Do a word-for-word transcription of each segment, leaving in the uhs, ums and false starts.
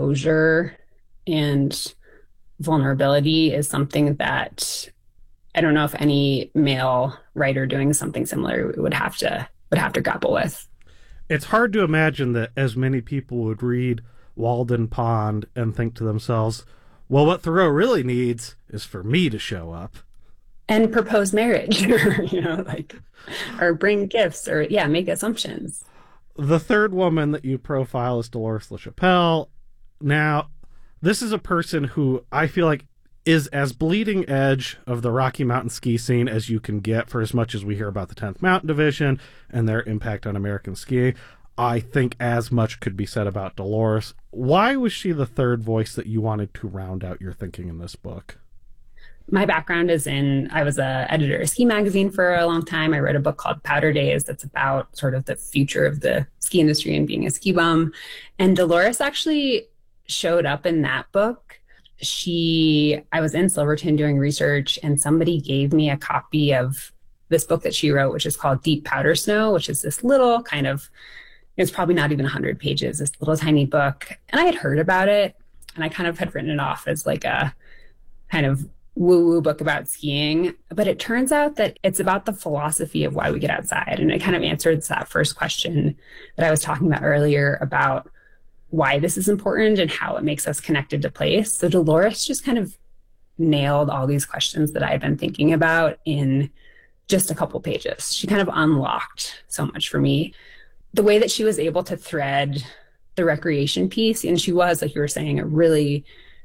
exposure and vulnerability is something that I don't know if any male writer doing something similar would have to would have to grapple with. It's hard to imagine that as many people would read Walden Pond and think to themselves, well, what Thoreau really needs is for me to show up. And propose marriage, or, you know, like, or bring gifts, or, yeah, make assumptions. The third woman that you profile is Dolores LaChapelle. Now, this is a person who I feel like is as bleeding edge of the Rocky Mountain ski scene as you can get, for as much as we hear about the tenth Mountain Division and their impact on American skiing. I think as much could be said about Dolores. Why was she the third voice that you wanted to round out your thinking in this book? My background is in, I was a editor of Ski Magazine for a long time. I wrote a book called Powder Days that's about sort of the future of the ski industry and being a ski bum. And Dolores actually showed up in that book. She, I was in Silverton doing research, and somebody gave me a copy of this book that she wrote, which is called Deep Powder Snow, which is this little kind of, it's probably not even one hundred pages, this little tiny book. And I had heard about it, and I kind of had written it off as like a kind of woo-woo book about skiing. But it turns out that it's about the philosophy of why we get outside. And it kind of answers that first question that I was talking about earlier about why this is important and how it makes us connected to place. So Dolores just kind of nailed all these questions that I had been thinking about in just a couple pages. She kind of unlocked so much for me. The way that she was able to thread the recreation piece, and she was, like you were saying, a really,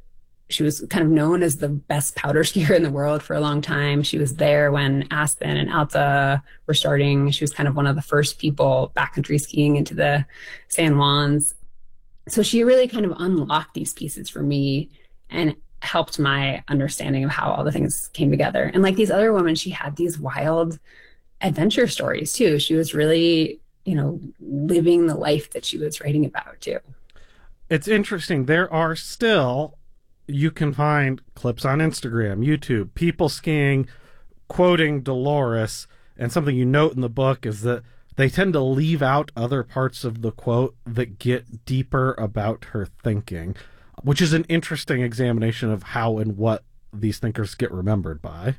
she was kind of known as the best powder skier in the world for a long time. She was there when Aspen and Alta were starting. She was kind of one of the first people backcountry skiing into the San Juans. So she really kind of unlocked these pieces for me and helped my understanding of how all the things came together. And like these other women, she had these wild adventure stories too. She was really, you know, living the life that she was writing about too. It's interesting. There are still, you can find clips on Instagram, YouTube, people skiing, quoting Dolores. And something you note in the book is that they tend to leave out other parts of the quote that get deeper about her thinking, which is an interesting examination of how and what these thinkers get remembered by.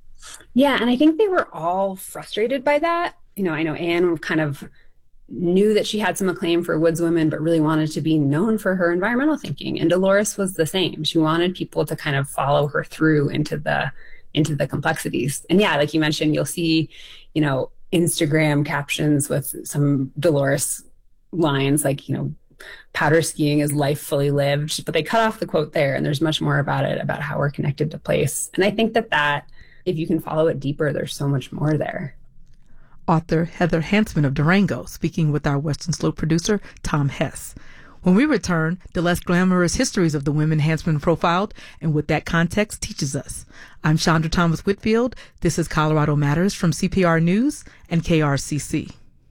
Yeah, and I think they were all frustrated by that. You know, I know Anne kind of knew that she had some acclaim for Woodswomen, but really wanted to be known for her environmental thinking. And Dolores was the same. She wanted people to kind of follow her through into the into the complexities. And yeah, like you mentioned, you'll see, you know, Instagram captions with some Dolores lines like, you know, powder skiing is life fully lived, but they cut off the quote there, and there's much more about it, about how we're connected to place. And I think that that, if you can follow it deeper, there's so much more there. Author Heather Hansman of Durango, speaking with our Western Slope producer, Tom Hess. When we return, the less glamorous histories of the women Hansman profiled and what that context teaches us. I'm Chandra Thomas Whitfield. This is Colorado Matters from C P R News and K R C C.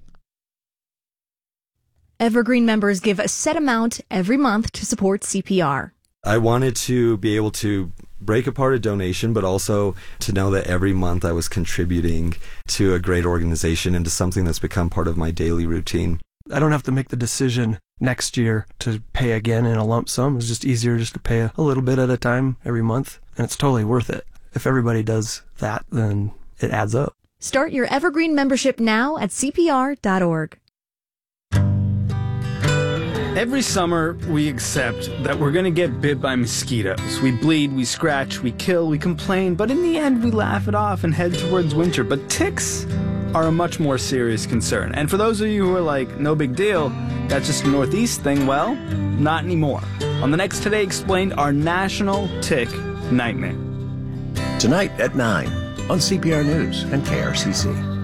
Evergreen members give a set amount every month to support C P R. I wanted to be able to break apart a donation, but also to know that every month I was contributing to a great organization and to something that's become part of my daily routine. I don't have to make the decision next year to pay again in a lump sum. It's just easier just to pay a little bit at a time every month, and it's totally worth it. If everybody does that, then it adds up. Start your Evergreen membership now at C P R dot org. Every summer, we accept that we're going to get bit by mosquitoes. We bleed, we scratch, we kill, we complain, but in the end, we laugh it off and head towards winter. But ticks are a much more serious concern. And for those of you who are like, no big deal, that's just a Northeast thing, well, not anymore. On the next Today Explained, our national tick nightmare. Tonight at nine on C P R News and K R C C.